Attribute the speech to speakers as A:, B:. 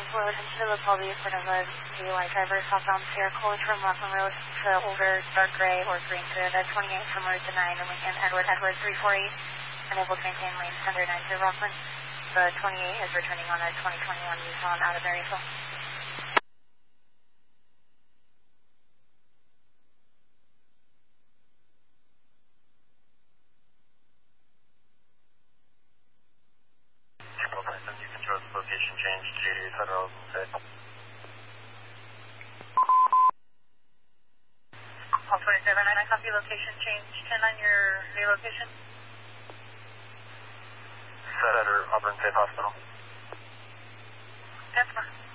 A: Road into the locality in front of a DUI driver southbound Sierra College from Rockland Road to older dark gray or green grid at 28 from Road to 9 and Lincoln Edward 348, unable to maintain lane under 9 to Rockland. The 28 is returning on a 2021 Nissan out of Marysville.
B: You control the location change to Federal State.
A: All 27, I copy location change 10 on your new location.
B: Set at Auburn State Hospital.
A: That's fine.